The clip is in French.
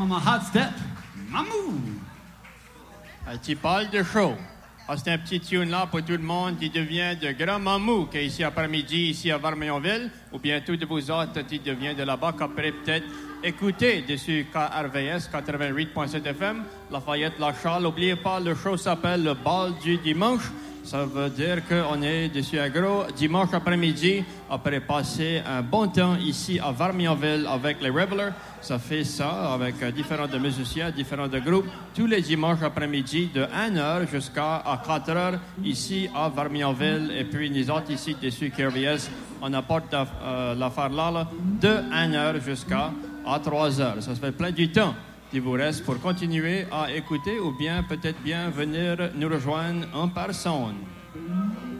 from a hot step, Mamou. Tu parles de show. C'est un petit tune là pour tout le monde qui devient de Grand Mamou, qui est ici après-midi, ici à Vermionville, ou bien tous de vous autres qui devient de là-bas, qu'après peut-être écouter dessus RVS 88.7 FM, Lafayette, La Charles. N'oubliez pas, le show s'appelle le bal du dimanche. Ça veut dire qu'on est dessus à gros dimanche après-midi, après passer un bon temps ici à Vermionville avec les Revelers. Ça fait ça avec différents de musiciens, différents de groupes, tous les dimanches après-midi de 1h jusqu'à 4h ici à Vermionville. Et puis nous autres ici dessus KRVS, on apporte l'affaire là de 1h jusqu'à 3h. Ça se fait plein du temps qui vous reste pour continuer à écouter ou bien peut-être bien venir nous rejoindre en personne.